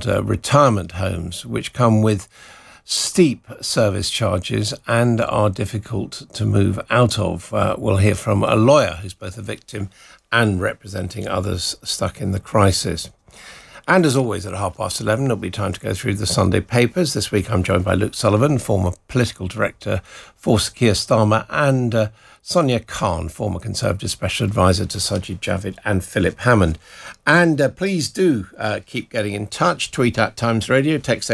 called retirement homes, which come with steep service charges and are difficult to move out of. We'll hear from a lawyer who's both a victim and representing others stuck in the crisis. And as always, at 11:30, it'll be time to go through the Sunday papers. This week, I'm joined by Luke Sullivan, former political director for Sir Keir Starmer, and Sonia Khan, former Conservative Special Advisor to Sajid Javid and Philip Hammond. And please do keep getting in touch. Tweet at Times Radio, text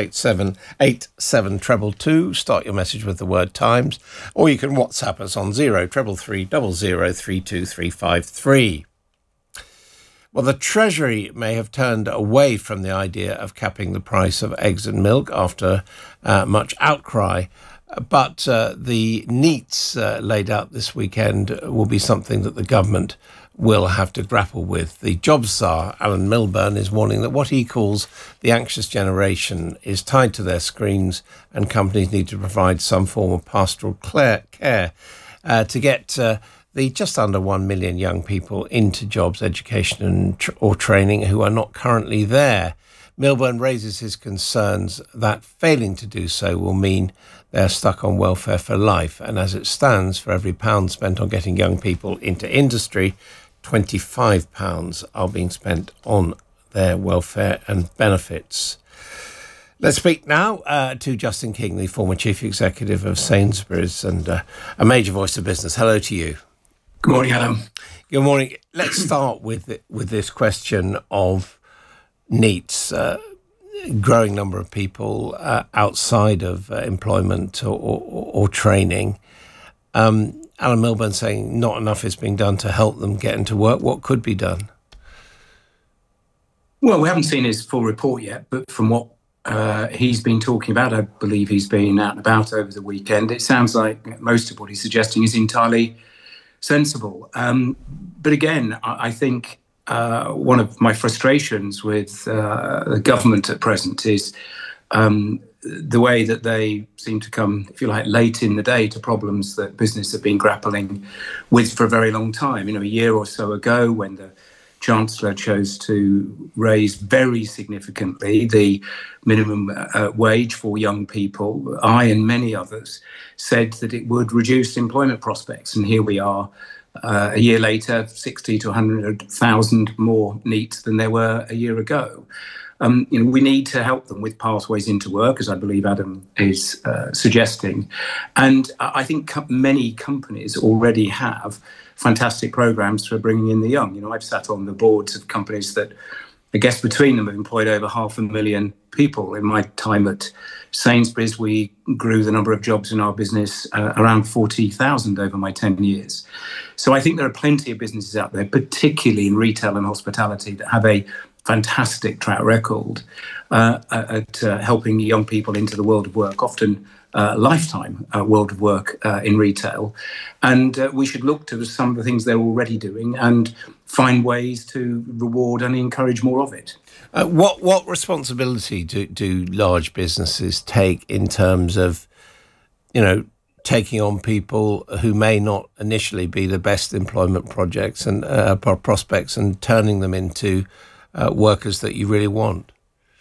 8787222. Start your message with the word Times. Or you can WhatsApp us on 0333 000 32353. Well, the Treasury may have turned away from the idea of capping the price of eggs and milk after much outcry, but the NEETs laid out this weekend will be something that the government will have to grapple with. The Jobs Tsar, Alan Milburn, is warning that what he calls the anxious generation is tied to their screens and companies need to provide some form of pastoral care to get the just under 1 million young people into jobs, education or training who are not currently there. Milburn raises his concerns that failing to do so will mean they're stuck on welfare for life. And as it stands, for every pound spent on getting young people into industry, £25 are being spent on their welfare and benefits. Let's speak now to Justin King, the former chief executive of Sainsbury's and a major voice of business. Hello to you. Good morning, Adam. Good morning. Let's start with this question of NEETs, growing number of people outside of employment or training. Alan Milburn saying not enough is being done to help them get into work. What could be done? Well, we haven't seen his full report yet, but from what he's been talking about, I believe he's been out and about over the weekend, it sounds like most of what he's suggesting is entirely sensible. But again, I think one of my frustrations with the government at present is the way that they seem to come, if you like, late in the day to problems that business have been grappling with for a very long time. You know, a year or so ago, when the Chancellor chose to raise very significantly the minimum wage for young people, I and many others said that it would reduce employment prospects. And here we are, a year later, 60 to 100,000 more NEETs than there were a year ago. We need to help them with pathways into work, as I believe Adam is suggesting. And I think many companies already have fantastic programs for bringing in the young. You know, I've sat on the boards of companies that, I guess, between them have employed over 500,000 people. In my time at Sainsbury's, we grew the number of jobs in our business around 40,000 over my 10 years. So I think there are plenty of businesses out there, particularly in retail and hospitality, that have a fantastic track record at helping young people into the world of work, often lifetime world of work in retail. And we should look to some of the things they're already doing and find ways to reward and encourage more of it. What responsibility do large businesses take in terms of, taking on people who may not initially be the best employment projects and prospects and turning them into workers that you really want?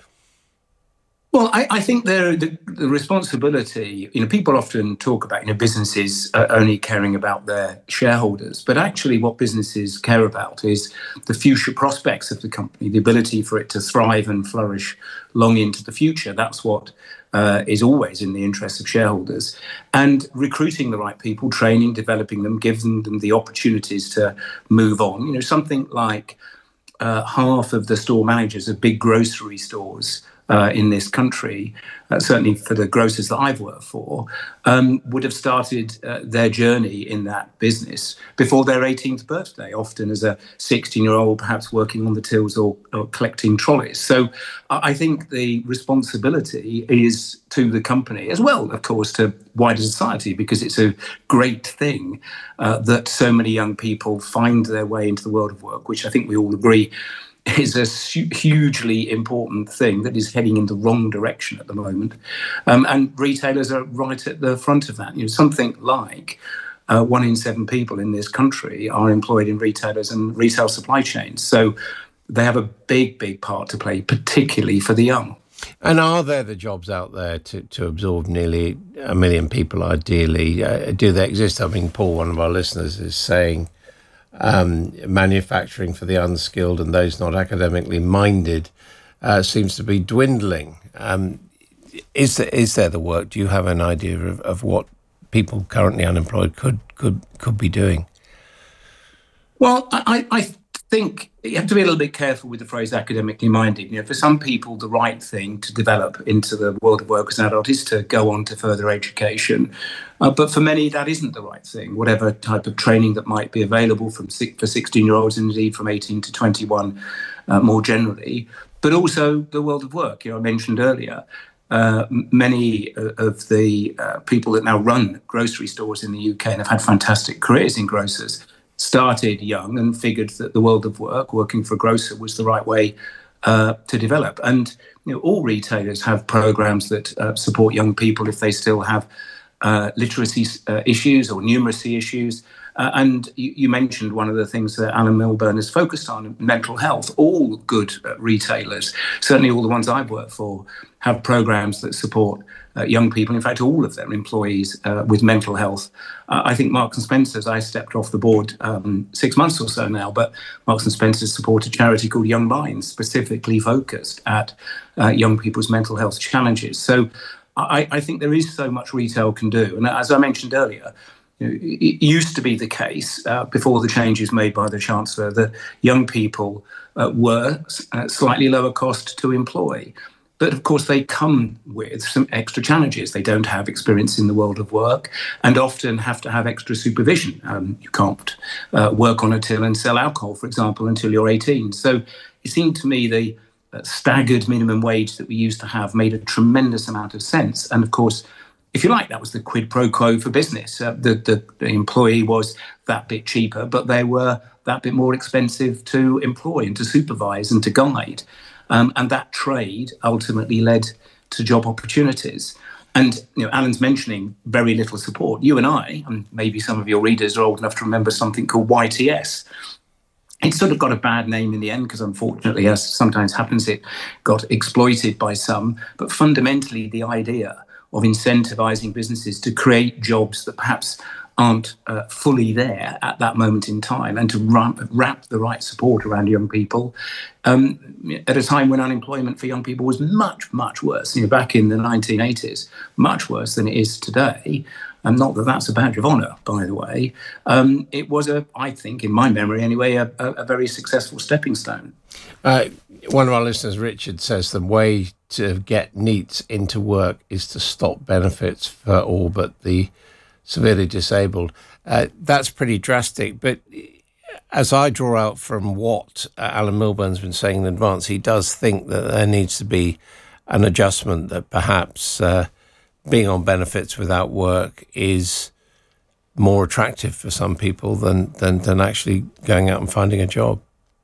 Well, I think the responsibility, people often talk about, businesses only caring about their shareholders, but actually what businesses care about is the future prospects of the company, the ability for it to thrive and flourish long into the future. That's what is always in the interest of shareholders. And recruiting the right people, training, developing them, giving them the opportunities to move on. Something like half of the store managers of big grocery stores in this country, certainly for the grocers that I've worked for, would have started their journey in that business before their 18th birthday, often as a 16-year-old, perhaps working on the tills or collecting trolleys. So I think the responsibility is to the company, as well, of course, to wider society, because it's a great thing that so many young people find their way into the world of work, which I think we all agree is a hugely important thing that is heading in the wrong direction at the moment. And retailers are right at the front of that. Something like 1 in 7 people in this country are employed in retailers and retail supply chains. So they have a big, big part to play, particularly for the young. And are there the jobs out there to absorb nearly 1 million people ideally? Do they exist? I mean, Paul, one of our listeners, is saying manufacturing for the unskilled and those not academically minded seems to be dwindling. Is there the work? Do you have an idea of what people currently unemployed could be doing? Well, I think you have to be a little bit careful with the phrase academically minded. For some people, the right thing to develop into the world of work as an adult is to go on to further education. But for many, that isn't the right thing, whatever type of training that might be available for 16-year-olds, and indeed from 18 to 21 more generally, but also the world of work. I mentioned earlier, many of the people that now run grocery stores in the UK and have had fantastic careers in grocers started young and figured that the world of work, working for a grocer, was the right way to develop. And all retailers have programs that support young people if they still have literacy issues or numeracy issues. And you mentioned one of the things that Alan Milburn has focused on, mental health. All good retailers, certainly all the ones I've worked for, have programs that support young people, in fact, all of their employees with mental health. I think Marks and Spencer's, I stepped off the board 6 months or so now, but Marks and Spencer's support a charity called Young Minds, specifically focused at young people's mental health challenges. So I think there is so much retail can do. And as I mentioned earlier, it used to be the case before the changes made by the Chancellor that young people were slightly lower cost to employ. But of course, they come with some extra challenges. They don't have experience in the world of work and often have to have extra supervision. You can't work on a till and sell alcohol, for example, until you're 18. So it seemed to me the staggered minimum wage that we used to have made a tremendous amount of sense. And of course, if you like, that was the quid pro quo for business. The employee was that bit cheaper, but they were that bit more expensive to employ and to supervise and to guide. And that trade ultimately led to job opportunities. And Alan's mentioning very little support. You and I, and maybe some of your readers are old enough to remember something called YTS. It sort of got a bad name in the end because, unfortunately, as sometimes happens, it got exploited by some. But fundamentally, the idea of incentivizing businesses to create jobs that perhaps aren't fully there at that moment in time, and to wrap the right support around young people at a time when unemployment for young people was much, much worse. Back in the 1980s, much worse than it is today. And not that that's a badge of honour, by the way. It was, I think, in my memory anyway, a very successful stepping stone. One of our listeners, Richard, says the way to get NEETs into work is to stop benefits for all but the severely disabled. That's pretty drastic, but as I draw out from what Alan Milburn's been saying in advance, he does think that there needs to be an adjustment, that perhaps being on benefits without work is more attractive for some people than actually going out and finding a job.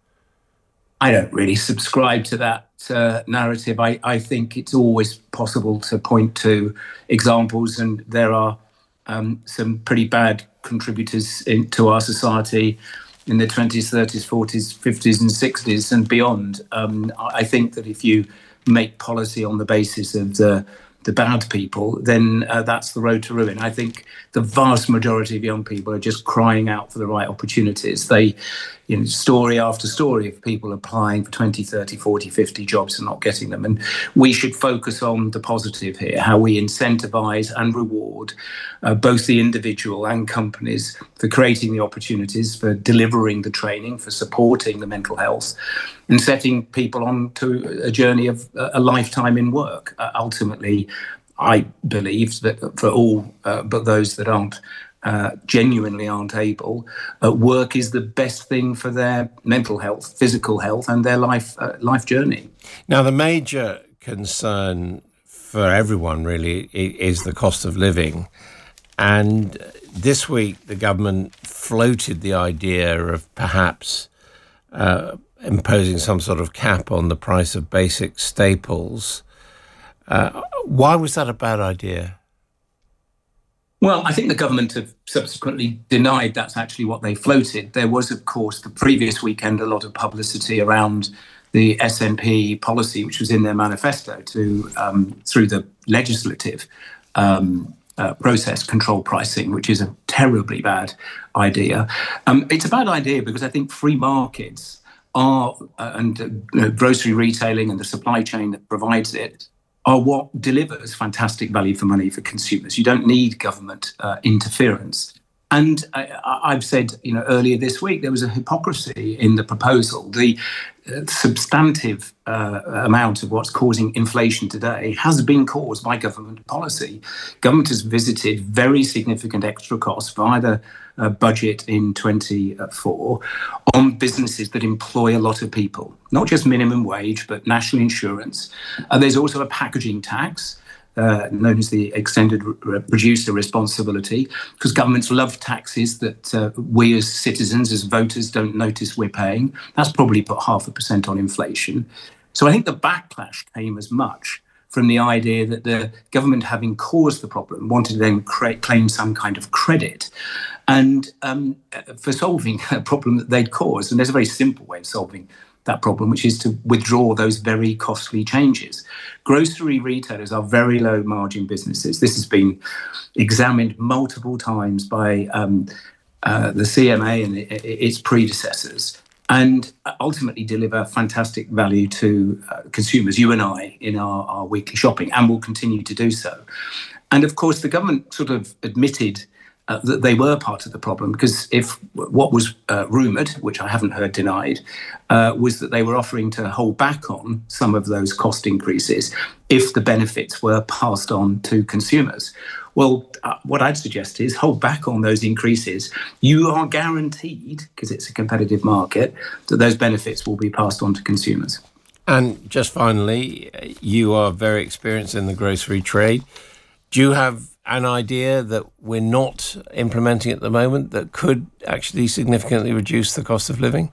I don't really subscribe to that narrative. I think it's always possible to point to examples, and there are some pretty bad contributors to our society in the 20s, 30s, 40s, 50s and 60s and beyond. I think that if you make policy on the basis of the bad people, then that's the road to ruin. I think the vast majority of young people are just crying out for the right opportunities. They, story after story of people applying for 20, 30, 40, 50 jobs and not getting them. And we should focus on the positive here, how we incentivize and reward both the individual and companies for creating the opportunities, for delivering the training, for supporting the mental health, and setting people on to a journey of a lifetime in work. Ultimately, I believe that for all but those that aren't genuinely aren't able, work is the best thing for their mental health, physical health, and their life journey. Now, the major concern for everyone really is the cost of living. And this week, the government floated the idea of perhaps imposing some sort of cap on the price of basic staples. Why was that a bad idea? Well, I think the government have subsequently denied that's actually what they floated. There was, of course, the previous weekend, a lot of publicity around the SNP policy, which was in their manifesto, to through the legislative process, control pricing, which is a terribly bad idea. It's a bad idea because I think free markets are, and grocery retailing and the supply chain that provides it, are what delivers fantastic value for money for consumers. You don't need government interference. And I've said, earlier this week, there was a hypocrisy in the proposal. The substantive amount of what's causing inflation today has been caused by government policy. Government has visited very significant extra costs via the budget in 24 on businesses that employ a lot of people, not just minimum wage, but national insurance. There's also a packaging tax, known as the extended producer responsibility, because governments love taxes that we as citizens, as voters, don't notice we're paying. That's probably put 0.5% on inflation. So I think the backlash came as much from the idea that the government, having caused the problem, wanted to then claim some kind of credit and for solving a problem that they'd caused. And there's a very simple way of solving that problem, which is to withdraw those very costly changes. Grocery retailers are very low margin businesses. This has been examined multiple times by the CMA and its predecessors, and ultimately deliver fantastic value to consumers, you and I, in our weekly shopping, and will continue to do so. And of course, the government sort of admitted that they were part of the problem, because if what was rumoured, which I haven't heard denied, was that they were offering to hold back on some of those cost increases if the benefits were passed on to consumers. Well, what I'd suggest is hold back on those increases. You are guaranteed, because it's a competitive market, that those benefits will be passed on to consumers. And just finally, you are very experienced in the grocery trade. Do you have an idea that we're not implementing at the moment that could actually significantly reduce the cost of living?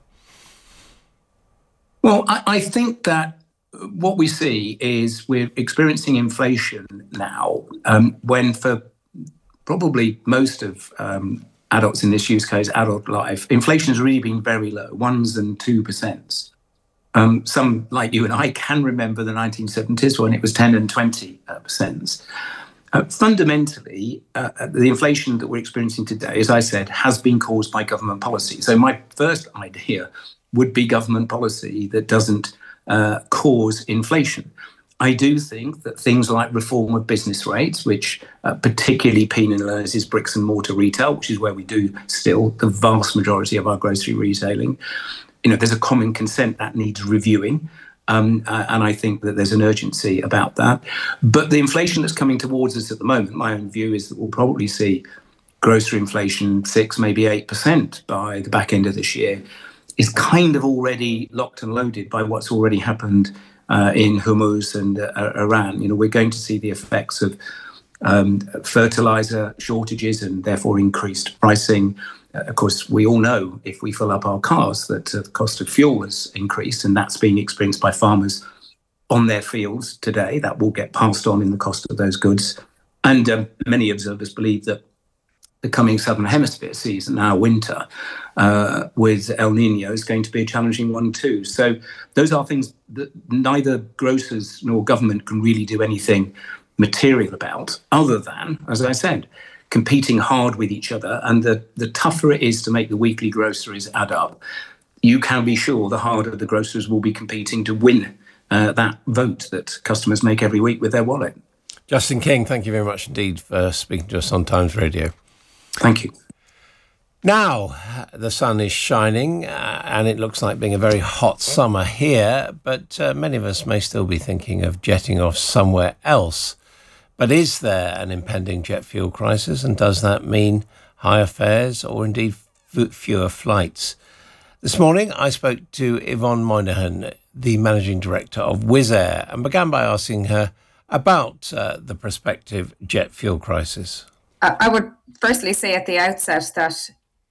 Well, I think that what we see is we're experiencing inflation now, when for probably most of adults in this use case, adult life, inflation has really been very low, 1% and 2%. Some, like you and I, can remember the 1970s when it was 10 and 20%. Fundamentally, the inflation that we're experiencing today, as I said, has been caused by government policy. So my first idea would be government policy that doesn't cause inflation. I do think that things like reform of business rates, which particularly penalises bricks and mortar retail, which is where we do still the vast majority of our grocery retailing, there's a common consent that needs reviewing. And I think that there's an urgency about that. But the inflation that's coming towards us at the moment, my own view is that we'll probably see grocery inflation 6, maybe 8% by the back end of this year, is kind of already locked and loaded by what's already happened in Hormuz and Iran. We're going to see the effects of fertilizer shortages and therefore increased pricing. Of course, we all know if we fill up our cars that the cost of fuel has increased, and that's being experienced by farmers on their fields today. That will get passed on in the cost of those goods. And many observers believe that the coming Southern Hemisphere season, our winter, with El Nino, is going to be a challenging one too. So those are things that neither grocers nor government can really do anything material about, other than, as I said, competing hard with each other. And the tougher it is to make the weekly groceries add up, you can be sure the harder the grocers will be competing to win that vote that customers make every week with their wallet. Justin King, thank you very much indeed for speaking to us on Times Radio. Thank you. Now, the sun is shining and it looks like being a very hot summer here, but many of us may still be thinking of jetting off somewhere else. But is there an impending jet fuel crisis, and does that mean higher fares or indeed fewer flights? This morning, I spoke to Yvonne Moynihan, the managing director of Wizz Air, and began by asking her about the prospective jet fuel crisis. I would firstly say at the outset that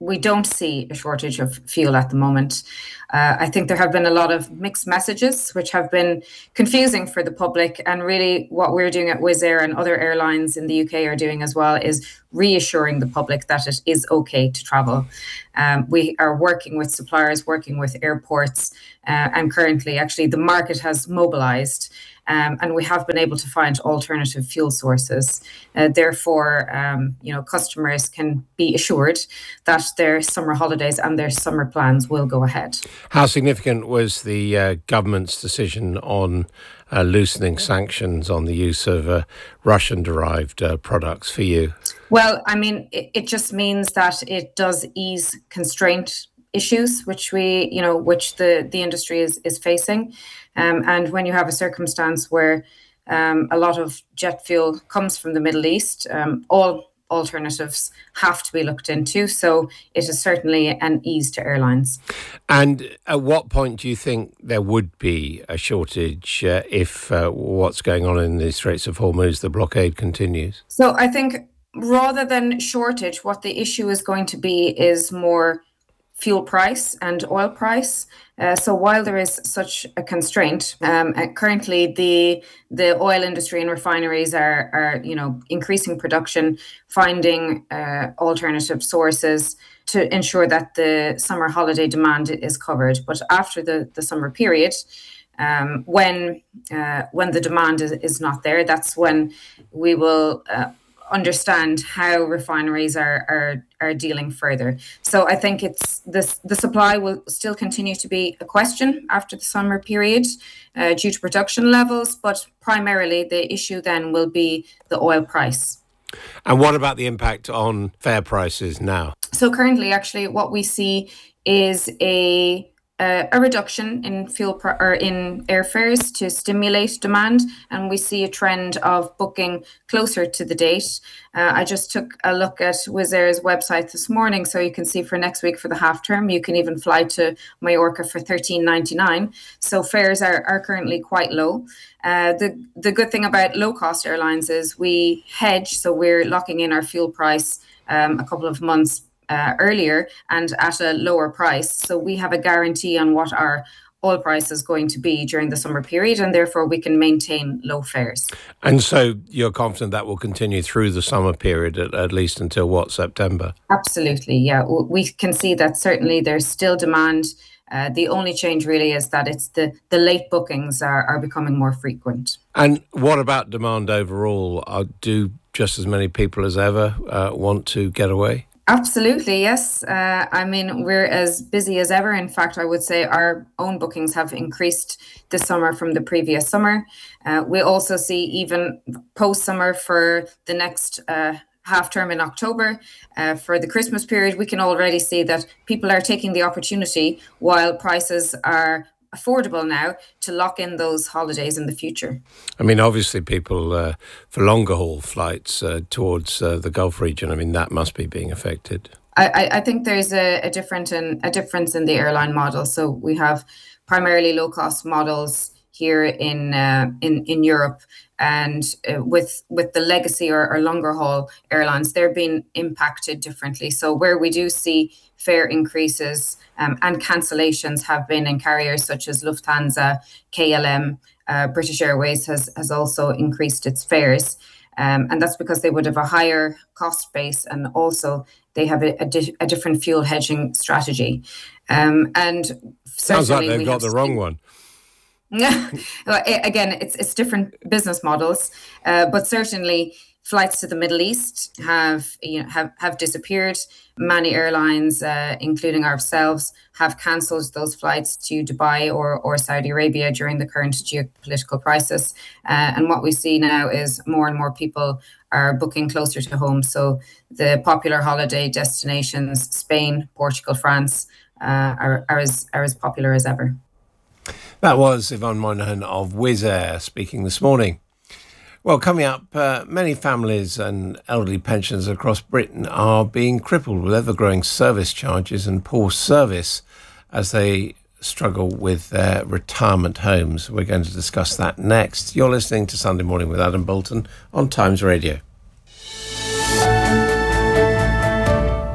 we don't see a shortage of fuel at the moment. I think there have been a lot of mixed messages, which have been confusing for the public. And really what we're doing at Wizz Air and other airlines in the UK are doing as well is reassuring the public that it is okay to travel. We are working with suppliers, working with airports, and currently actually the market has mobilized. And we have been able to find alternative fuel sources. Therefore, customers can be assured that their summer holidays and their summer plans will go ahead. How significant was the government's decision on loosening sanctions on the use of Russian-derived products for you? Well, I mean, it just means that it does ease constraint issues, which the industry is facing. And when you have a circumstance where a lot of jet fuel comes from the Middle East, all alternatives have to be looked into. So it is certainly an ease to airlines. And at what point do you think there would be a shortage if what's going on in the Straits of Hormuz, the blockade, continues? So I think rather than shortage, what the issue is going to be is more fuel price and oil price. So while there is such a constraint, currently the oil industry and refineries are increasing production, finding alternative sources to ensure that the summer holiday demand is covered. But after the summer period, when the demand is not there, that's when we will understand how refineries are dealing further. So I think it's the supply will still continue to be a question after the summer period due to production levels, but primarily the issue then will be the oil price. And what about the impact on fare prices now? So currently, actually, what we see is a reduction in in airfares to stimulate demand, and we see a trend of booking closer to the date. I just took a look at Wizz Air's website this morning, so you can see for next week for the half term, you can even fly to Mallorca for $13.99. So fares are currently quite low. The good thing about low cost airlines is we hedge, so we're locking in our fuel price a couple of months earlier and at a lower price. So we have a guarantee on what our oil price is going to be during the summer period, and therefore we can maintain low fares. And so you're confident that will continue through the summer period, at least until what, September? Absolutely, yeah. We can see that certainly there's still demand. The only change really is that it's the late bookings are becoming more frequent. And what about demand overall? Do just as many people as ever want to get away? Absolutely, yes. I mean, we're as busy as ever. In fact, I would say our own bookings have increased this summer from the previous summer. We also see even post-summer for the next half term in October, for the Christmas period, we can already see that people are taking the opportunity while prices are affordable now to lock in those holidays in the future. I mean, obviously people for longer haul flights towards the Gulf region, I mean, that must be being affected. I think there's a difference in the airline model. So we have primarily low cost models here in Europe, and with the legacy or longer haul airlines, they're being impacted differently. So where we do see fare increases and cancellations have been in carriers such as Lufthansa, KLM, British Airways has also increased its fares. And that's because they would have a higher cost base, and also they have a different fuel hedging strategy. And sounds like they've got the wrong one. Again, it's different business models, but certainly flights to the Middle East have disappeared. Many airlines, including ourselves, have cancelled those flights to Dubai or Saudi Arabia during the current geopolitical crisis. And what we see now is more and more people are booking closer to home. So the popular holiday destinations, Spain, Portugal, France, are as popular as ever. That was Yvonne Moynihan of Wizz Air speaking this morning. Well, coming up, many families and elderly pensioners across Britain are being crippled with ever-growing service charges and poor service as they struggle with their retirement homes. We're going to discuss that next. You're listening to Sunday Morning with Adam Bolton on Times Radio.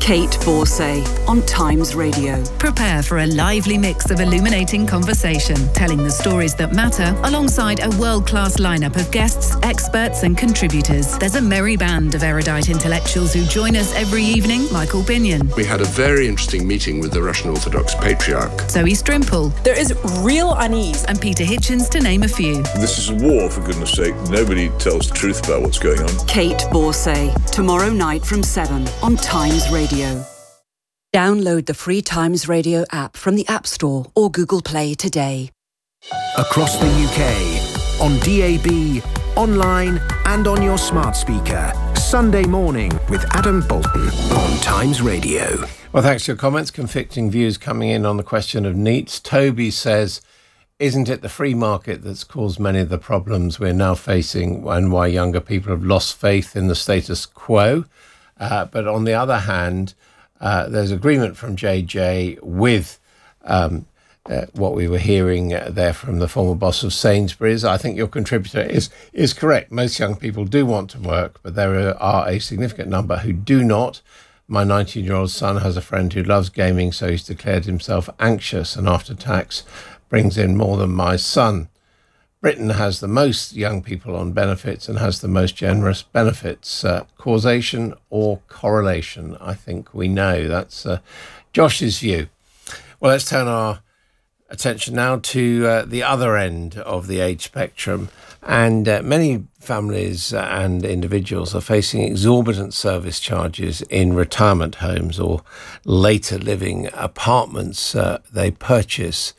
Kate Borsay on Times Radio. Prepare for a lively mix of illuminating conversation, telling the stories that matter alongside a world-class lineup of guests, experts and contributors. There's a merry band of erudite intellectuals who join us every evening. Michael Binion. We had a very interesting meeting with the Russian Orthodox Patriarch. Zoe Strimple. There is real unease. And Peter Hitchens, to name a few. This is a war, for goodness sake. Nobody tells the truth about what's going on. Kate Borsay, tomorrow night from 7 on Times Radio. Download the free Times Radio app from the App Store or Google Play today. Across the UK, on DAB, online and on your smart speaker. Sunday morning with Adam Bolton on Times Radio. Well, thanks for your comments. Conflicting views coming in on the question of NEETs. Toby says, isn't it the free market that's caused many of the problems we're now facing and why younger people have lost faith in the status quo? But on the other hand, there's agreement from JJ with what we were hearing there from the former boss of Sainsbury's. I think your contributor is correct. Most young people do want to work, but there are a significant number who do not. My 19-year-old son has a friend who loves gaming, so he's declared himself anxious and after tax brings in more than my son. Britain has the most young people on benefits and has the most generous benefits. Causation or correlation, I think we know. That's Josh's view. Well, let's turn our attention now to the other end of the age spectrum. And many families and individuals are facing exorbitant service charges in retirement homes or later living apartments they purchase.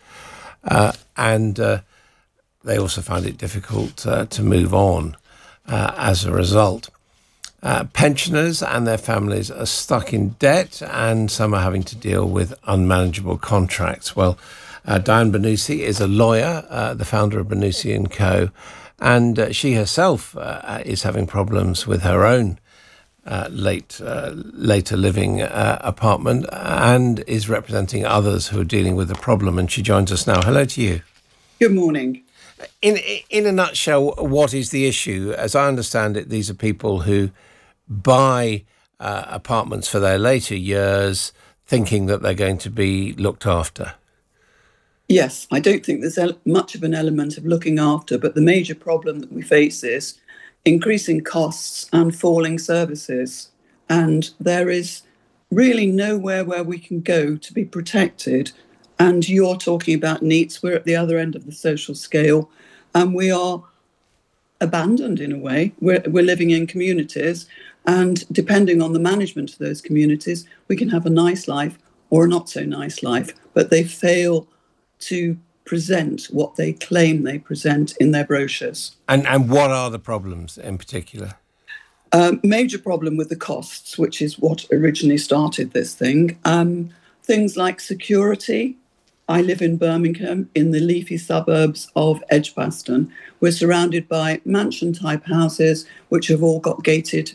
They also find it difficult to move on as a result. Pensioners and their families are stuck in debt, and some are having to deal with unmanageable contracts. Well, Diane Benussi is a lawyer, the founder of Benussi & Co., and she herself is having problems with her own later living apartment and is representing others who are dealing with the problem. And she joins us now. Hello to you. Good morning. In a nutshell, what is the issue? As I understand it, these are people who buy apartments for their later years thinking that they're going to be looked after. Yes, I don't think there's much of an element of looking after, but the major problem that we face is increasing costs and falling services. And there is really nowhere where we can go to be protected. And you're talking about NEETs, we're at the other end of the social scale, and we are abandoned in a way. We're living in communities, and depending on the management of those communities, we can have a nice life or a not so nice life, but they fail to present what they claim they present in their brochures. And what are the problems in particular? Major problem with the costs, which is what originally started this thing. Things like security. I live in Birmingham, in the leafy suburbs of Edgbaston. We're surrounded by mansion-type houses, which have all got gated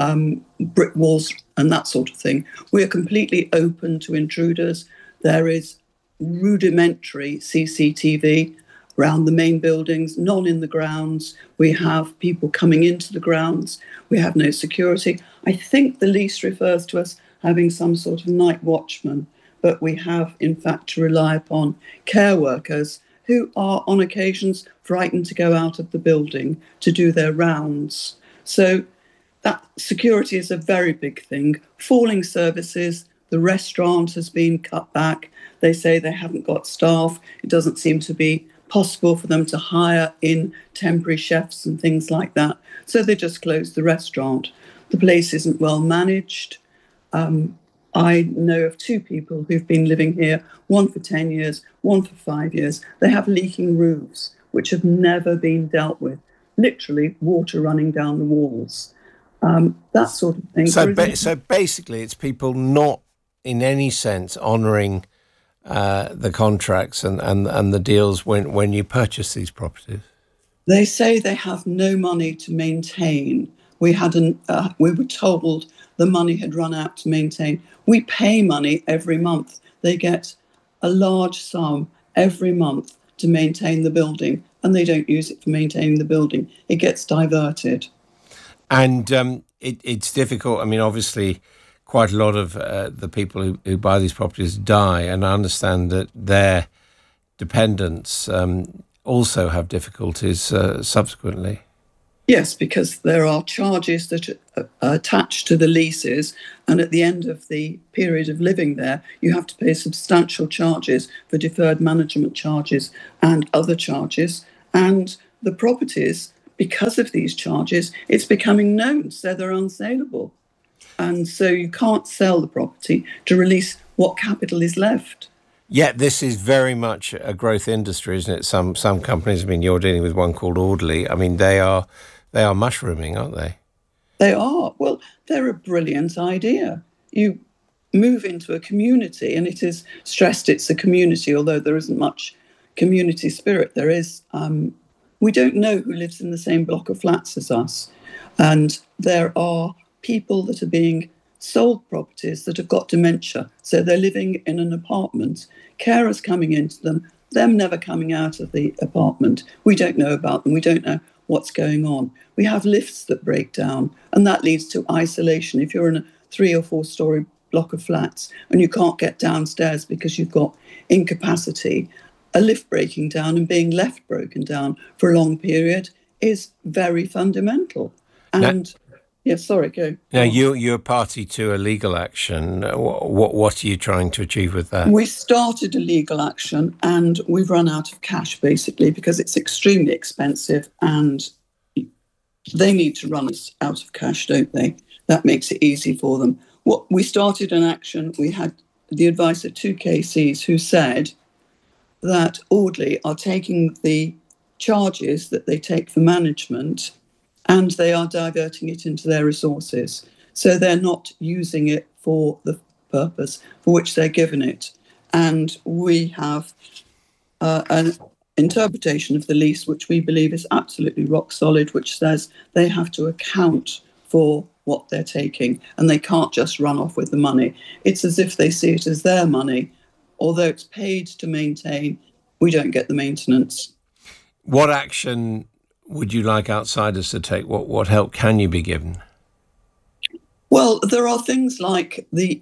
brick walls and that sort of thing. We're completely open to intruders. There is rudimentary CCTV around the main buildings, none in the grounds. We have people coming into the grounds. We have no security. I think the lease refers to us having some sort of night watchman, but we have, in fact, to rely upon care workers who are, on occasions, frightened to go out of the building to do their rounds. So that security is a very big thing. Falling services, the restaurant has been cut back. They say they haven't got staff. It doesn't seem to be possible for them to hire in temporary chefs and things like that. So they just closed the restaurant. The place isn't well managed. I know of two people who've been living here, one for 10 years, one for 5 years. They have leaking roofs, which have never been dealt with. Literally water running down the walls. That sort of thing. So basically it's people not in any sense honouring the contracts and the deals when you purchase these properties? They say they have no money to maintain. We were told the money had run out to maintain. We pay money every month. They get a large sum every month to maintain the building, and they don't use it for maintaining the building. It gets diverted. And it's difficult. I mean, obviously, quite a lot of the people who buy these properties die, and I understand that their dependents also have difficulties subsequently. Yes, because there are charges that are attached to the leases, and at the end of the period of living there, you have to pay substantial charges for deferred management charges and other charges. And the properties, because of these charges, it's becoming known, so they're unsaleable. And so you can't sell the property to release what capital is left. Yet this is very much a growth industry, isn't it? Some companies, I mean, you're dealing with one called Audley. I mean, they are mushrooming, aren't they? They are. Well, they're a brilliant idea. You move into a community, and it is stressed it's a community, although there isn't much community spirit. There is, we don't know who lives in the same block of flats as us. And there are people that are being sold properties that have got dementia. So they're living in an apartment, carers coming into them never coming out of the apartment. We don't know about them. We don't know what's going on. We have lifts that break down, and that leads to isolation. If you're in a 3 or 4 story block of flats and you can't get downstairs because you've got incapacity, a lift breaking down and being left broken down for a long period is very fundamental. And go. Now, you're party to a legal action. What are you trying to achieve with that? We started a legal action and we've run out of cash, basically, because it's extremely expensive and they need to run us out of cash, don't they? That makes it easy for them. We started an action. We had the advice of 2 KCs who said that Audley are taking the charges that they take for management and they are diverting it into their resources. So they're not using it for the purpose for which they're given it. And we have an interpretation of the lease, which we believe is absolutely rock solid, which says they have to account for what they're taking and they can't just run off with the money. It's as if they see it as their money. Although it's paid to maintain, we don't get the maintenance. What action would you like outsiders to take? What help can you be given? Well, there are things like the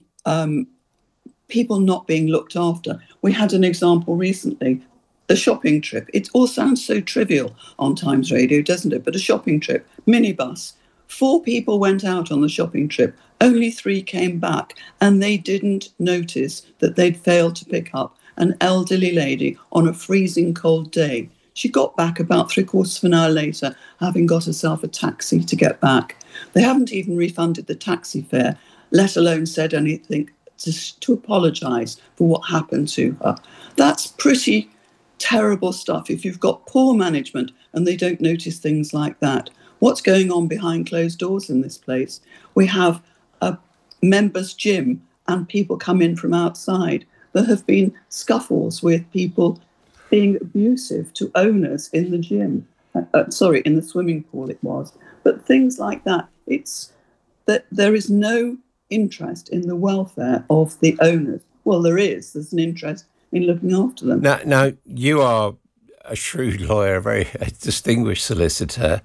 people not being looked after. We had an example recently, a shopping trip. It all sounds so trivial on Times Radio, doesn't it? But a shopping trip, minibus. 4 people went out on the shopping trip. Only 3 came back, and they didn't notice that they'd failed to pick up an elderly lady on a freezing cold day. She got back about 3/4 of an hour later, having got herself a taxi to get back. They haven't even refunded the taxi fare, let alone said anything to apologise for what happened to her. That's pretty terrible stuff if you've got poor management and they don't notice things like that. What's going on behind closed doors in this place? We have a members' gym and people come in from outside. There have been scuffles with people being abusive to owners in the gym. In the swimming pool it was. But things like that, it's that there is no interest in the welfare of the owners. Well, there's an interest in looking after them. Now you are a shrewd lawyer, a very distinguished solicitor,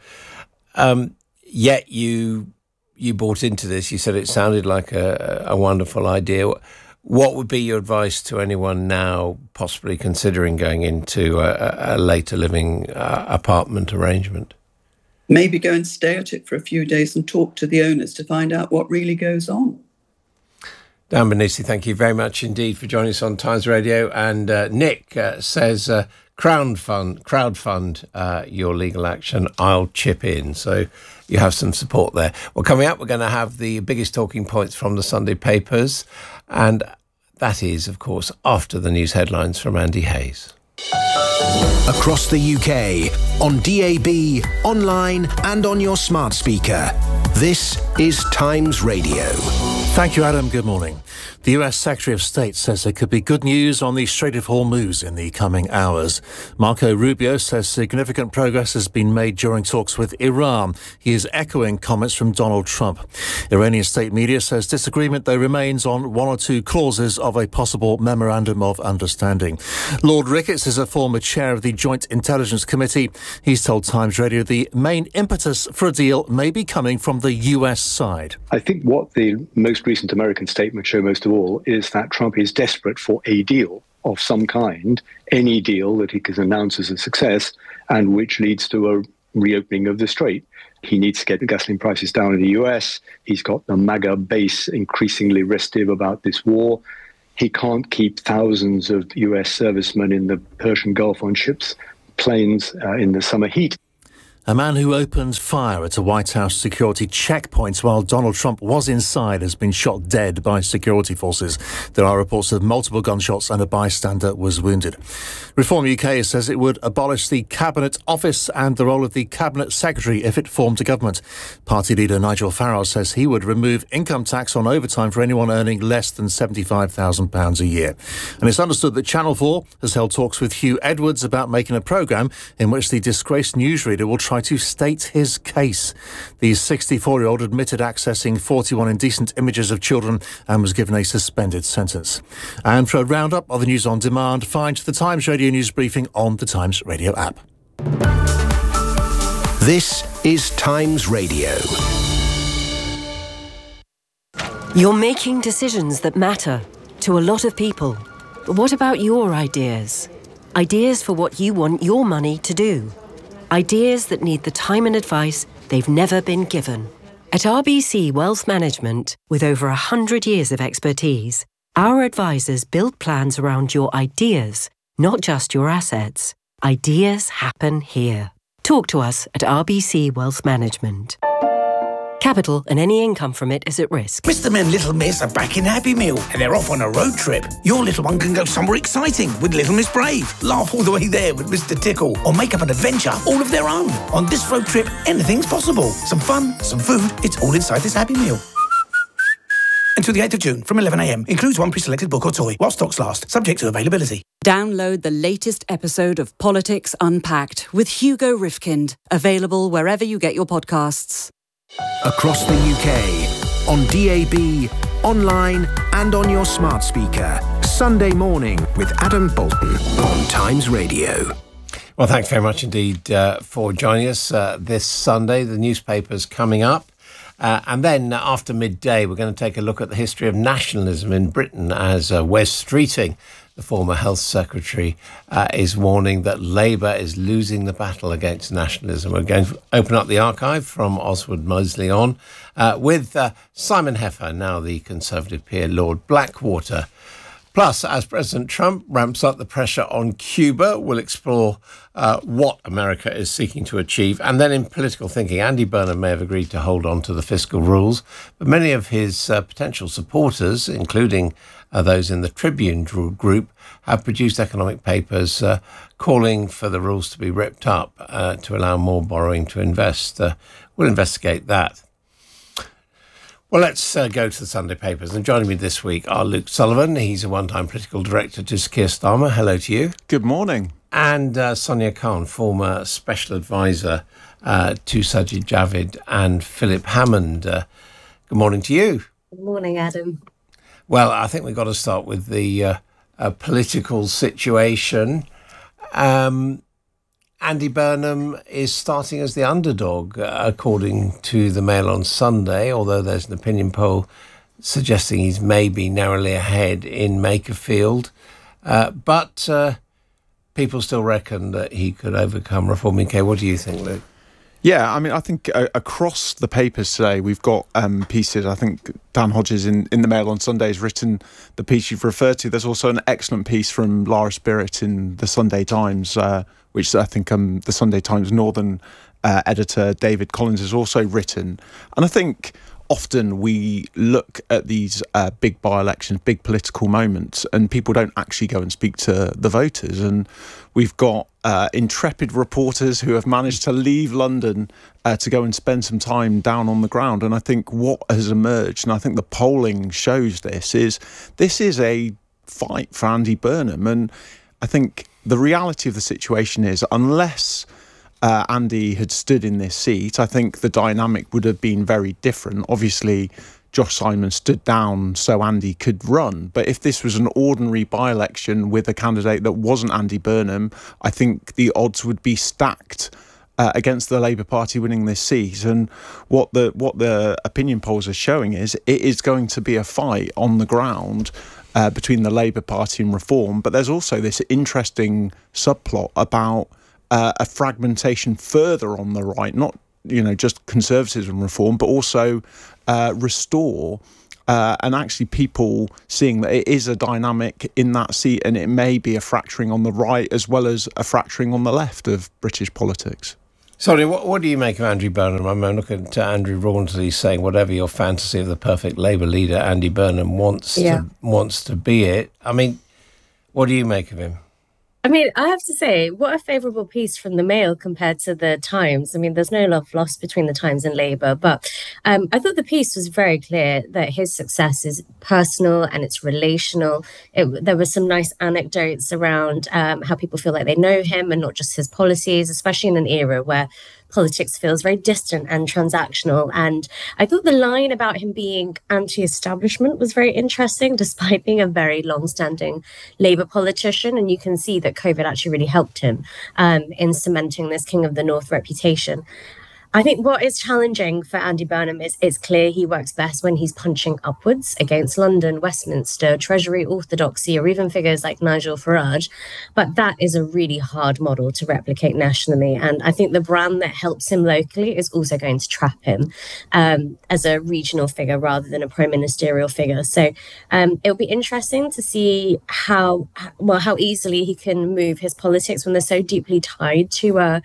yet you bought into this. You said it sounded like a wonderful idea. What would be your advice to anyone now possibly considering going into a later living apartment arrangement? Maybe go and stay at it for a few days and talk to the owners to find out what really goes on. Dan Benisi, thank you very much indeed for joining us on Times Radio. And Nick says, crowdfund your legal action. I'll chip in. So you have some support there. Well, coming up, we're going to have the biggest talking points from the Sunday papers. And that is, of course, after the news headlines from Andy Hayes. Across the UK, on DAB, online and on your smart speaker. This is Times Radio. Thank you, Adam. Good morning. The US Secretary of State says there could be good news on the Strait of Hormuz in the coming hours. Marco Rubio says significant progress has been made during talks with Iran. He is echoing comments from Donald Trump. Iranian state media says disagreement, though, remains on one or two clauses of a possible memorandum of understanding. Lord Ricketts is a former chair of the Joint Intelligence Committee. He's told Times Radio the main impetus for a deal may be coming from the US side. I think what the most recent American statements show most of all is that Trump is desperate for a deal of some kind, any deal that he can announce as a success and which leads to a reopening of the strait. He needs to get the gasoline prices down in the US. He's got the MAGA base increasingly restive about this war. He can't keep thousands of US servicemen in the Persian Gulf on ships, planes in the summer heat. A man who opened fire at a White House security checkpoint while Donald Trump was inside has been shot dead by security forces. There are reports of multiple gunshots and a bystander was wounded. Reform UK says it would abolish the Cabinet Office and the role of the Cabinet Secretary if it formed a government. Party leader Nigel Farage says he would remove income tax on overtime for anyone earning less than £75,000 a year. And it's understood that Channel 4 has held talks with Hugh Edwards about making a programme in which the disgraced newsreader will try to state his case. The 64-year-old admitted accessing 41 indecent images of children and was given a suspended sentence. And for a roundup of the news on demand, find the Times Radio News Briefing on the Times Radio app. This is Times Radio. You're making decisions that matter to a lot of people. But what about your ideas? Ideas for what you want your money to do. Ideas that need the time and advice they've never been given. At RBC Wealth Management, with over 100 years of expertise, our advisors build plans around your ideas, not just your assets. Ideas happen here. Talk to us at RBC Wealth Management. Capital and any income from it is at risk. Mr. and Little Miss are back in Happy Meal and they're off on a road trip. Your little one can go somewhere exciting with Little Miss Brave, laugh all the way there with Mr. Tickle, or make up an adventure all of their own. On this road trip, anything's possible. Some fun, some food, it's all inside this Happy Meal. Until the 8th of June from 11 a.m. Includes one pre-selected book or toy while stocks last, subject to availability. Download the latest episode of Politics Unpacked with Hugo Rifkind, available wherever you get your podcasts. Across the UK, on DAB, online and on your smart speaker. Sunday morning with Adam Bolton on Times Radio. Well, thanks very much indeed for joining us this Sunday. The newspaper's coming up. And then after midday, we're going to take a look at the history of nationalism in Britain as Wes Streeting, the former Health Secretary, is warning that Labour is losing the battle against nationalism. We're going to open up the archive from Oswald Mosley on with Simon Heffer, now the Conservative peer, Lord Blackwater. Plus, as President Trump ramps up the pressure on Cuba, we'll explore what America is seeking to achieve. And then in political thinking, Andy Burnham may have agreed to hold on to the fiscal rules, but many of his potential supporters, including those in the Tribune group, have produced economic papers calling for the rules to be ripped up to allow more borrowing to invest. We'll investigate that. Well, let's go to the Sunday papers. And joining me this week are Luke Sullivan. He's a one-time political director to Sir Keir Starmer. Hello to you. Good morning. And Sonia Khan, former special advisor to Sajid Javid and Philip Hammond. Good morning to you. Good morning, Adam. Well, I think we've got to start with the political situation. Andy Burnham is starting as the underdog, according to the Mail on Sunday, although there's an opinion poll suggesting he's maybe narrowly ahead in Makerfield. But people still reckon that he could overcome Reform UK. What do you think, Luke? Yeah, I mean, I think across the papers today, we've got pieces. I think Dan Hodges in the Mail on Sunday has written the piece you've referred to. There's also an excellent piece from Lara Spirit in the Sunday Times, which I think the Sunday Times Northern editor David Collins has also written. And I think often we look at these big by-elections, big political moments, and people don't actually go and speak to the voters. And we've got intrepid reporters who have managed to leave London to go and spend some time down on the ground. And I think what has emerged, and I think the polling shows this is a fight for Andy Burnham. And I think the reality of the situation is, unless Andy had stood in this seat, I think the dynamic would have been very different. Obviously, Josh Simon stood down so Andy could run. But if this was an ordinary by-election with a candidate that wasn't Andy Burnham, I think the odds would be stacked against the Labour Party winning this seat. And what the opinion polls are showing is it is going to be a fight on the ground between the Labour Party and Reform. But there's also this interesting subplot about a fragmentation further on the right, not just Conservatives and Reform, but also Restore, and actually people seeing that it is a dynamic in that seat, and it may be a fracturing on the right as well as a fracturing on the left of British politics. Sorry, what do you make of Andrew Burnham? I'm looking at Andrew Rawnsley saying, whatever your fantasy of the perfect Labour leader, Andy Burnham wants to be it. I mean, what do you make of him? I mean, I have to say, what a favourable piece from the Mail compared to the Times. I mean, there's no love lost between the Times and Labour, but I thought the piece was very clear that his success is personal and it's relational. There were some nice anecdotes around how people feel like they know him and not just his policies, especially in an era where politics feels very distant and transactional. And I thought the line about him being anti-establishment was very interesting, despite being a very long-standing Labour politician. And you can see that COVID actually really helped him in cementing this King of the North reputation. I think what is challenging for Andy Burnham is it's clear he works best when he's punching upwards against London, Westminster, Treasury orthodoxy, or even figures like Nigel Farage. But that is a really hard model to replicate nationally. And I think the brand that helps him locally is also going to trap him as a regional figure rather than a prime ministerial figure. So it'll be interesting to see how easily he can move his politics when they're so deeply tied to a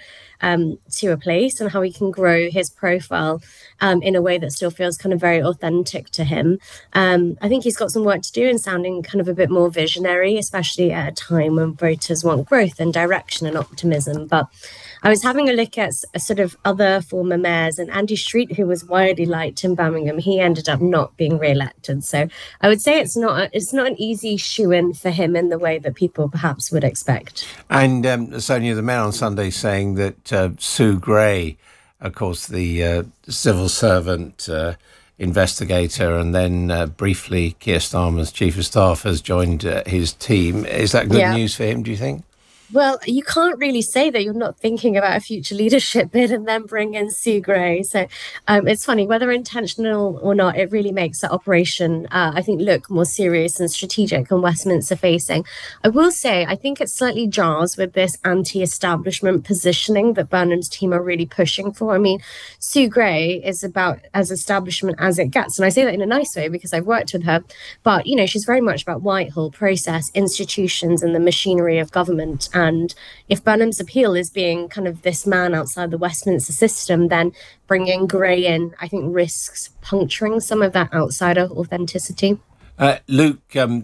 place, and how he can grow his profile in a way that still feels kind of very authentic to him. I think he's got some work to do in sounding kind of a bit more visionary, especially at a time when voters want growth and direction and optimism. But I was having a look at sort of other former mayors, and Andy Street, who was widely liked in Birmingham, he ended up not being re-elected. So I would say it's not an easy shoe-in for him in the way that people perhaps would expect. And Sonia, the Mail on Sunday saying that Sue Gray, of course, the civil servant investigator, and then briefly Keir Starmer's chief of staff, has joined his team. Is that good news for him, do you think? Well, you can't really say that you're not thinking about a future leadership bid and then bring in Sue Gray. So it's funny, whether intentional or not, it really makes the operation, I think, look more serious and strategic and Westminster facing. I will say, I think it slightly jars with this anti-establishment positioning that Burnham's team are really pushing for. I mean, Sue Gray is about as establishment as it gets. And I say that in a nice way because I've worked with her. But, she's very much about Whitehall, process, institutions and the machinery of government. And if Burnham's appeal is being kind of this man outside the Westminster system, then bringing Gray in, I think, risks puncturing some of that outsider authenticity. Luke,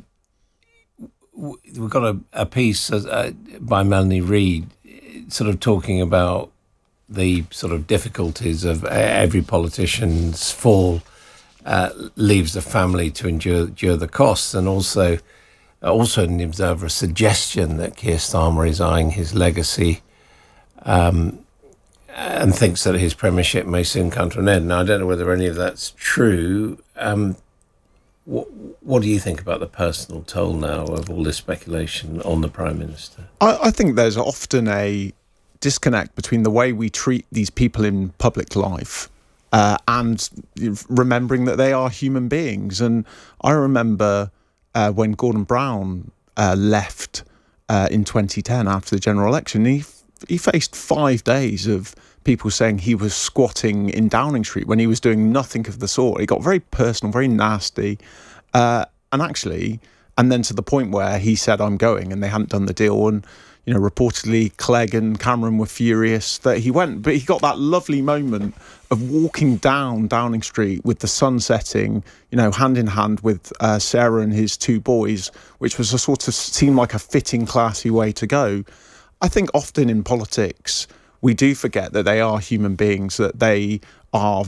we've got a piece by Melanie Reid sort of talking about the sort of difficulties of every politician's fall leaves the family to endure the costs, and also in the Observer, a suggestion that Keir Starmer is eyeing his legacy and thinks that his premiership may soon come to an end. Now, I don't know whether any of that's true. What do you think about the personal toll now of all this speculation on the Prime Minister? I think there's often a disconnect between the way we treat these people in public life and remembering that they are human beings. And I remember when Gordon Brown left in 2010 after the general election, he faced 5 days of people saying he was squatting in Downing Street when he was doing nothing of the sort. It got very personal, very nasty, and then to the point where he said, "I'm going," and they hadn't done the deal. And reportedly Clegg and Cameron were furious that he went, but he got that lovely moment of walking down Downing Street with the sun setting, hand in hand with Sarah and his two boys, which was a sort of seemed like a fitting, classy way to go. I think often in politics, we do forget that they are human beings, that they are,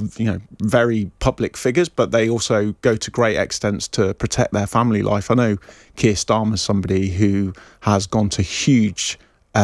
very public figures, but they also go to great extents to protect their family life. I know Keir Starmer's somebody who has gone to huge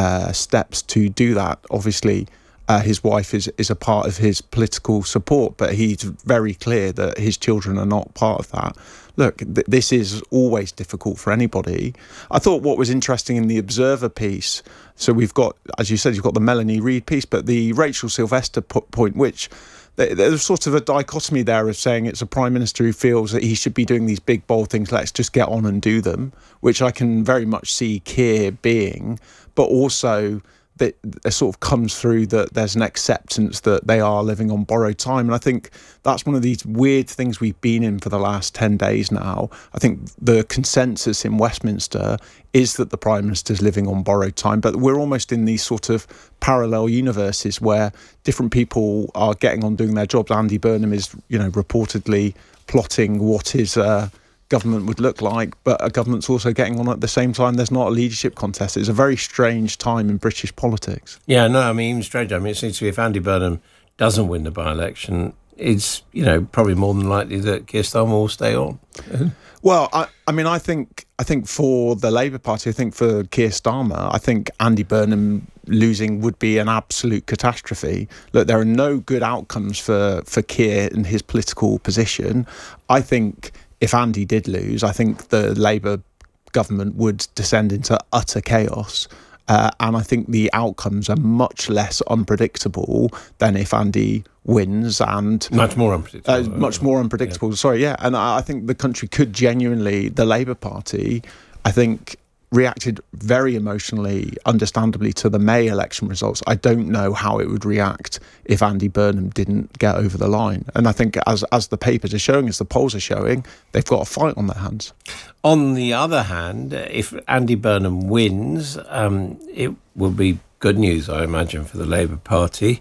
steps to do that. Obviously, his wife is a part of his political support, but he's very clear that his children are not part of that. Look, this is always difficult for anybody. I thought what was interesting in the Observer piece, so we've got, as you said, you've got the Melanie Reid piece, but the Rachel Sylvester point, which there's sort of a dichotomy there of saying it's a Prime Minister who feels that he should be doing these big, bold things, let's just get on and do them, which I can very much see Keir being, but also that it sort of comes through that there's an acceptance that they are living on borrowed time. And I think that's one of these weird things we've been in for the last 10 days now. I think the consensus in Westminster is that the Prime Minister's living on borrowed time, but we're almost in these sort of parallel universes where different people are getting on doing their jobs. Andy Burnham is, reportedly plotting what his government would look like, but a government's also getting on at the same time. There's not a leadership contest. It's a very strange time in British politics. Yeah, no, even strange. It seems to me if Andy Burnham doesn't win the by-election, it's, probably more than likely that Keir Starmer will stay on. Well, I think for the Labour Party, I think for Keir Starmer, I think Andy Burnham losing would be an absolute catastrophe. Look, there are no good outcomes for Keir and his political position. I think if Andy did lose, I think the Labour government would descend into utter chaos. And I think the outcomes are much less unpredictable than if Andy wins, and much more unpredictable. Yeah. Sorry, yeah. And I think the country could genuinely, the Labour Party, I think, reacted very emotionally, understandably, to the May election results. I don't know how it would react if Andy Burnham didn't get over the line. And I think as the papers are showing, as the polls are showing, they've got a fight on their hands. On the other hand, if Andy Burnham wins, it will be good news, I imagine, for the Labour Party.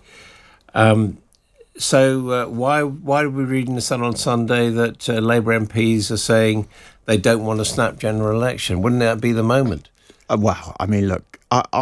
So why did we read in The Sun on Sunday that Labour MPs are saying they don't want a snap general election? Wouldn't that be the moment? Well, look,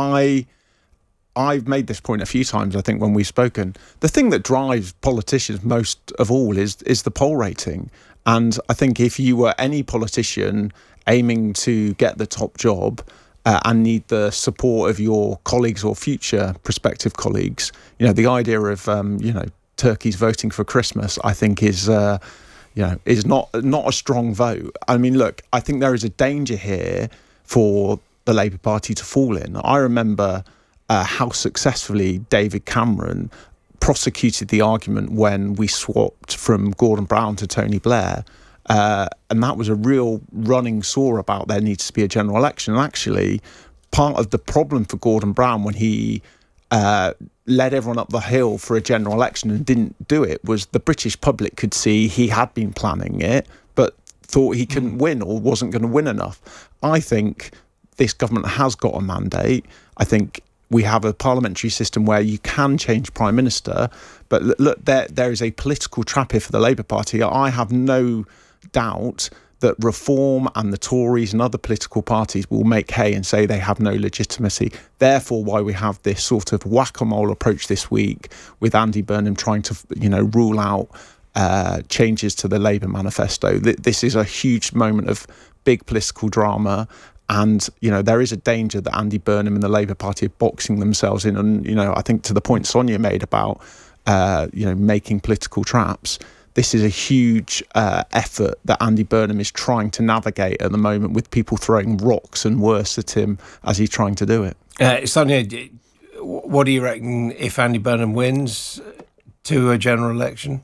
I've made this point a few times, I think, when we've spoken. The thing that drives politicians most of all is the poll rating. And I think if you were any politician aiming to get the top job and need the support of your colleagues or future prospective colleagues, the idea of, turkeys voting for Christmas, I think is not a strong vote. Look, I think there is a danger here for the Labour Party to fall in. I remember how successfully David Cameron prosecuted the argument when we swapped from Gordon Brown to Tony Blair. And that was a real running sore about there needs to be a general election. And actually, part of the problem for Gordon Brown when he led everyone up the hill for a general election and didn't do it was the British public could see he had been planning it, but thought he couldn't win or wasn't going to win enough. I think this government has got a mandate. I think we have a parliamentary system where you can change Prime Minister, but look, there is a political trap here for the Labour Party. I have no doubt that Reform and the Tories and other political parties will make hay and say they have no legitimacy. Therefore, why we have this sort of whack-a-mole approach this week with Andy Burnham trying to, rule out changes to the Labour manifesto. This is a huge moment of big political drama. And, there is a danger that Andy Burnham and the Labour Party are boxing themselves in. And, I think to the point Sonia made about, making political traps, this is a huge effort that Andy Burnham is trying to navigate at the moment with people throwing rocks and worse at him as he's trying to do it. Sonia, what do you reckon if Andy Burnham wins to a general election?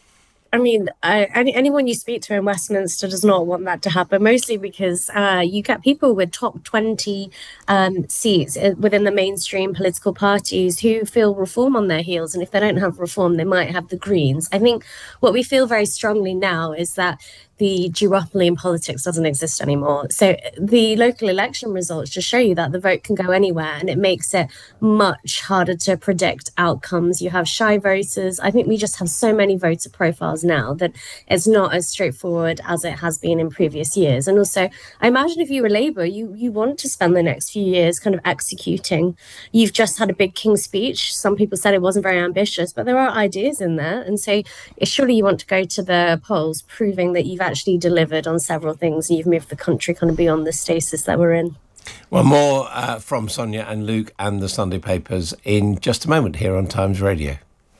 Anyone you speak to in Westminster does not want that to happen, mostly because you get people with top 20 seats within the mainstream political parties who feel Reform on their heels. And if they don't have Reform, they might have the Greens. I think what we feel very strongly now is that the duopoly in politics doesn't exist anymore. So the local election results just show you that the vote can go anywhere, and it makes it much harder to predict outcomes. You have shy voters. I think we just have so many voter profiles now that it's not as straightforward as it has been in previous years. And also, I imagine if you were Labour, you want to spend the next few years kind of executing. You've just had a big King's Speech. Some people said it wasn't very ambitious, but there are ideas in there. And so surely you want to go to the polls proving that you've actually delivered on several things and you've moved the country kind of beyond the stasis that we're in. Well, more from Sonia and Luke and the Sunday papers in just a moment here on Times Radio.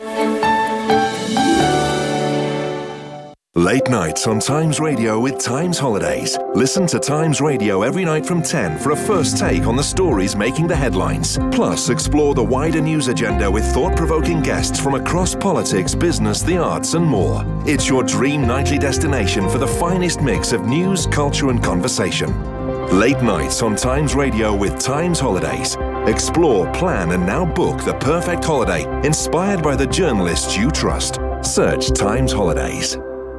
Late nights on Times Radio with Times Holidays. Listen to Times Radio every night from 10 for a first take on the stories making the headlines. Plus, explore the wider news agenda with thought-provoking guests from across politics, business, the arts and more. It's your dream nightly destination for the finest mix of news, culture and conversation. Late nights on Times Radio with Times Holidays. Explore, plan and now book the perfect holiday inspired by the journalists you trust. Search Times Holidays.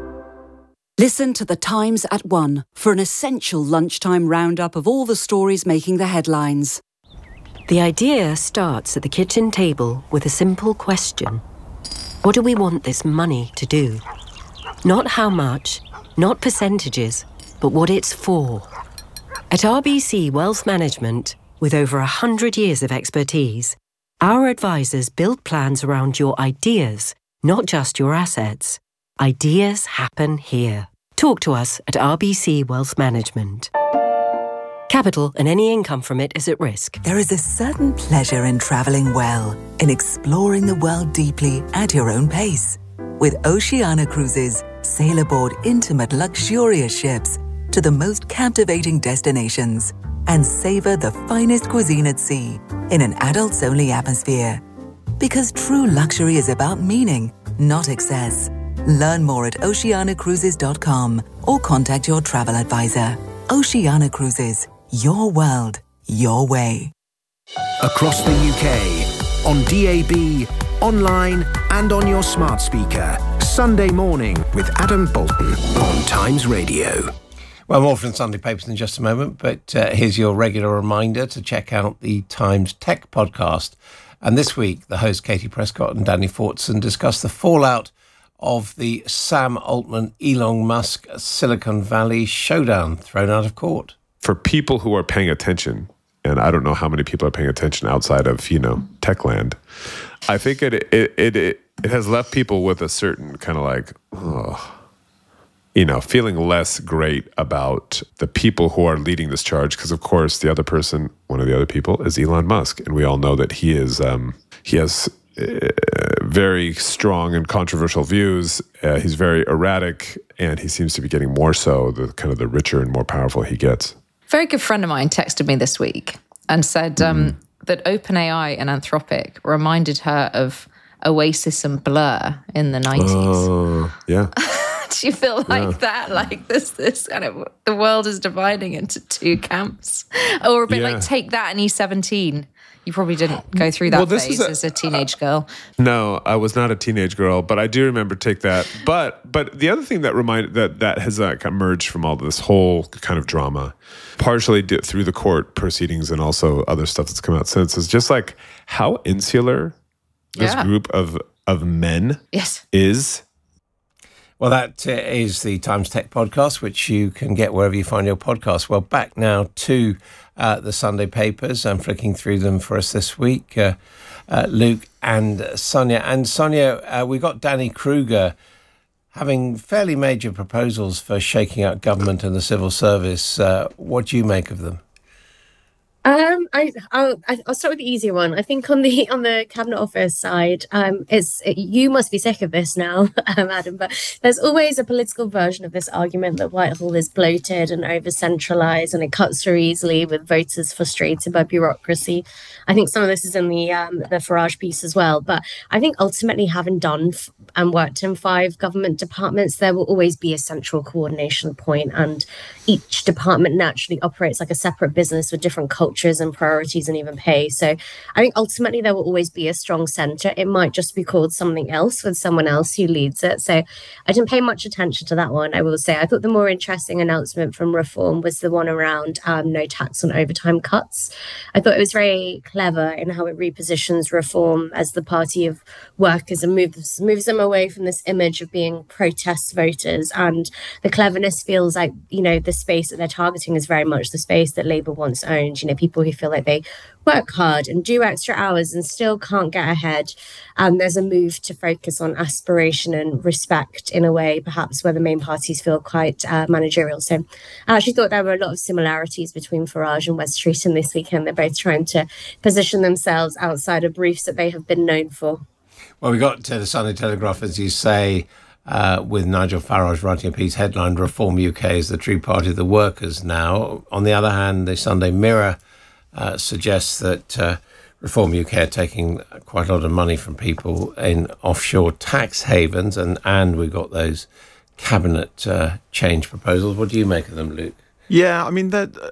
Listen to The Times at 1 for an essential lunchtime roundup of all the stories making the headlines. The idea starts at the kitchen table with a simple question. What do we want this money to do? Not how much, not percentages, but what it's for. At RBC Wealth Management, with over 100 years of expertise, our advisors build plans around your ideas, not just your assets. Ideas happen here. Talk to us at RBC Wealth Management. Capital and any income from it is at risk. There is a certain pleasure in travelling well, in exploring the world deeply at your own pace. With Oceania Cruises, sail aboard intimate, luxurious ships to the most captivating destinations and savour the finest cuisine at sea in an adults-only atmosphere. Because true luxury is about meaning, not excess. Learn more at oceanacruises.com or contact your travel advisor. Oceania Cruises, your world, your way. Across the UK, on DAB, online and on your smart speaker. Sunday morning with Adam Bolton on Times Radio. Well, more from Sunday papers in just a moment, but here's your regular reminder to check out the Times Tech podcast. And this week, the hosts Katie Prescott and Danny Fortson discuss the fallout of the Sam Altman, Elon Musk, Silicon Valley showdown thrown out of court. For people who are paying attention, and I don't know how many people are paying attention outside of, tech land, I think it has left people with a certain kind of like, feeling less great about the people who are leading this charge. Because, of course, the other person, one of the other people, is Elon Musk. And we all know that he has very strong and controversial views. He's very erratic, and he seems to be getting more so the richer and more powerful he gets. A very good friend of mine texted me this week and said that OpenAI and Anthropic reminded her of Oasis and Blur in the 90s. Oh, yeah. Do you feel like that? Like this kind of, the world is dividing into two camps? Or a bit like Take That and E17. You probably didn't go through that phase as a teenage girl. No, I was not a teenage girl, but I do remember Take That. But the other thing that has emerged from all this whole kind of drama, partially through the court proceedings and also other stuff that's come out since, is just like how insular this group of men is. Well, that is the Times Tech podcast, which you can get wherever you find your podcast. Well, back now to the Sunday papers. I'm flicking through them for us this week, Luke and Sonia. And Sonia, we got Danny Kruger having fairly major proposals for shaking out government and the civil service. What do you make of them? I'll start with the easier one. I think on the Cabinet Office side, you must be sick of this now, Adam, but there's always a political version of this argument that Whitehall is bloated and over-centralised and it cuts through easily with voters frustrated by bureaucracy. I think some of this is in the Farage piece as well, but I think ultimately having done and worked in 5 government departments, there will always be a central coordination point, and each department naturally operates like a separate business with different cultures cultures and priorities and even pay. So I think ultimately there will always be a strong centre. It might just be called something else with someone else who leads it. So I didn't pay much attention to that one, I will say. I thought the more interesting announcement from Reform was the one around no tax on overtime cuts. I thought it was very clever in how it repositions Reform as the party of workers and moves them away from this image of being protest voters. And the cleverness feels like, the space that they're targeting is very much the space that Labour once owned. People who feel like they work hard and do extra hours and still can't get ahead. And there's a move to focus on aspiration and respect in a way, perhaps where the main parties feel quite managerial. So I actually thought there were a lot of similarities between Farage and Wes Streeton this weekend. They're both trying to position themselves outside of briefs that they have been known for. Well, we got to the Sunday Telegraph, as you say, with Nigel Farage writing a piece headlined Reform UK is the true party of the workers now. On the other hand, the Sunday Mirror suggests that Reform UK are taking quite a lot of money from people in offshore tax havens, and we've got those cabinet change proposals. What do you make of them, Luke? Yeah, I mean,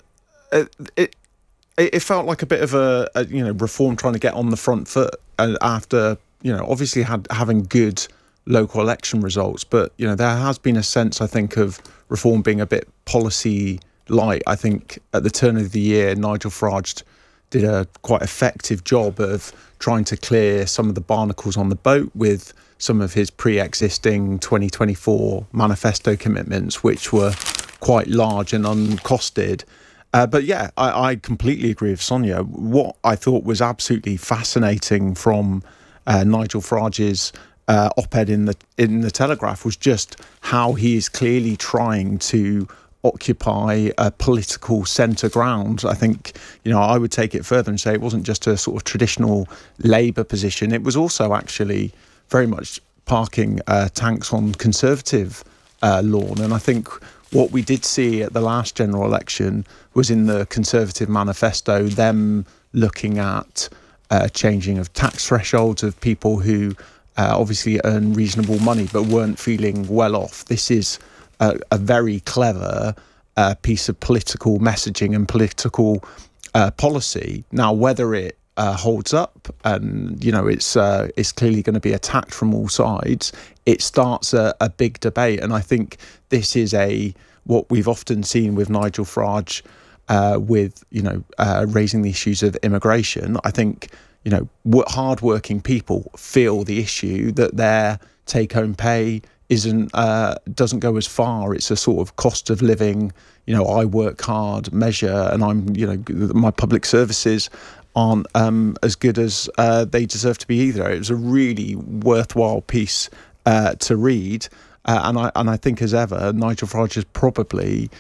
it felt like a bit of a Reform trying to get on the front foot after, obviously having good local election results, but there has been a sense, I think, of Reform being a bit policy light. I think at the turn of the year, Nigel Farage did a quite effective job of trying to clear some of the barnacles on the boat with some of his pre-existing 2024 manifesto commitments, which were quite large and uncosted. But yeah, I completely agree with Sonia. What I thought was absolutely fascinating from Nigel Farage's op-ed in the Telegraph was just how he is clearly trying to occupy a political centre ground. I think, I would take it further and say it wasn't just a sort of traditional Labour position. It was also actually very much parking tanks on Conservative lawn. And I think what we did see at the last general election was in the Conservative manifesto, them looking at changing of tax thresholds of people who obviously earn reasonable money but weren't feeling well off. This is a very clever piece of political messaging and political policy. Now, whether it holds up and, it's clearly going to be attacked from all sides, it starts a big debate. And I think this is what we've often seen with Nigel Farage with, raising the issues of immigration. I think, hard-working people feel the issue that their take-home pay doesn't go as far. It's a sort of cost of living, I work hard measure, and my public services aren't as good as they deserve to be either. It was a really worthwhile piece to read, and I think, as ever, Nigel Farage has probably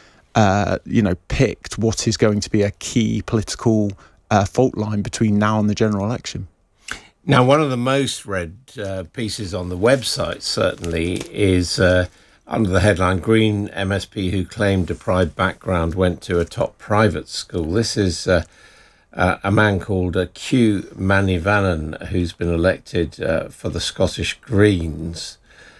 picked what is going to be a key political fault line between now and the general election. Now, one of the most read pieces on the website certainly is under the headline, Green MSP who claimed deprived background went to a top private school. This is a man called Q Manivannan, who's been elected for the Scottish Greens.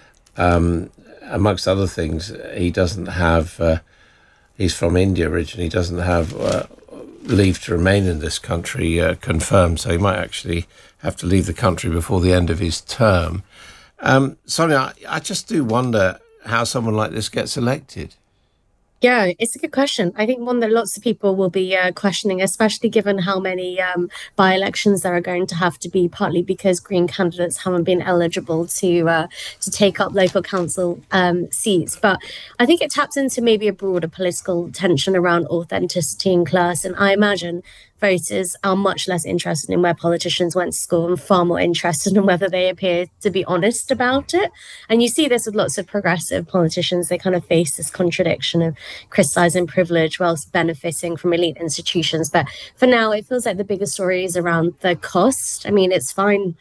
Amongst other things, he doesn't have, he's from India originally, doesn't have leave to remain in this country confirmed, so he might actually have to leave the country before the end of his term. Sonia, I just do wonder how someone like this gets elected. Yeah, it's a good question. I think one that lots of people will be questioning, especially given how many by-elections there are going to have to be, partly because Green candidates haven't been eligible to take up local council seats. But I think it taps into maybe a broader political tension around authenticity and class. And I imagine voters are much less interested in where politicians went to school and far more interested in whether they appear to be honest about it. And you see this with lots of progressive politicians. They kind of face this contradiction of criticising privilege whilst benefiting from elite institutions. But for now, it feels like the bigger story is around the cost. I mean, it's fine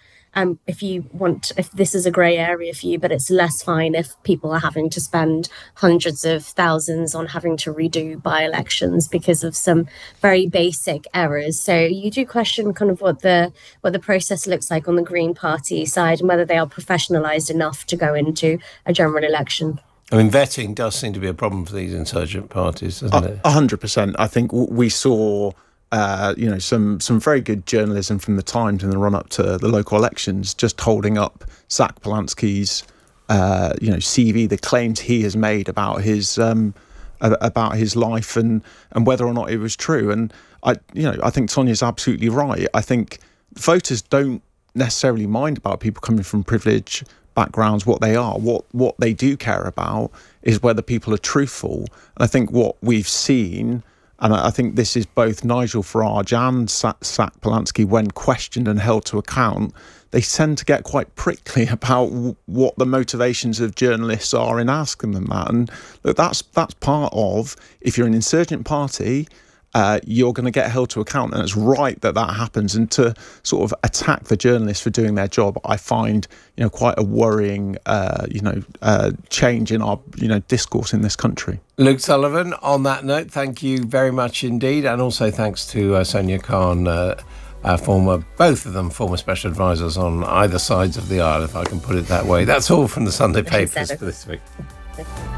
if this is a grey area for you, but it's less fine if people are having to spend hundreds of thousands on having to redo by-elections because of some very basic errors. So you do question kind of what the process looks like on the Green Party side and whether they are professionalised enough to go into a general election. I mean, vetting does seem to be a problem for these insurgent parties, doesn't it? 100%. I think we saw some very good journalism from the Times in the run up to the local elections, just holding up Zach Polanski's CV, the claims he has made about his life and whether or not it was true. And I think Tonia's absolutely right. I think voters don't necessarily mind about people coming from privileged backgrounds, what they are. What they do care about is whether people are truthful. And I think what we've seen, and I think this is both Nigel Farage and Zach Polanski, when questioned and held to account, they tend to get quite prickly about what the motivations of journalists are in asking them that. And look, that's part of, if you're an insurgent party, you're going to get held to account, and it's right that happens. And to sort of attack the journalists for doing their job, I find quite a worrying change in our discourse in this country. Luke Sullivan, on that note, thank you very much indeed, and also thanks to Sonia Khan, both of them former special advisors on either sides of the aisle, if I can put it that way. That's all from the Sunday papers for this week.